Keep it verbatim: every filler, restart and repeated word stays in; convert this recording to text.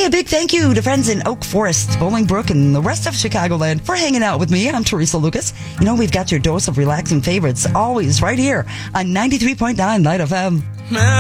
Hey, a big thank you to friends in Oak Forest, Bolingbrook, and the rest of Chicagoland for hanging out with me. I'm Teresa Lucas. You know, we've got your dose of relaxing favorites always right here on ninety-three point nine Light F M.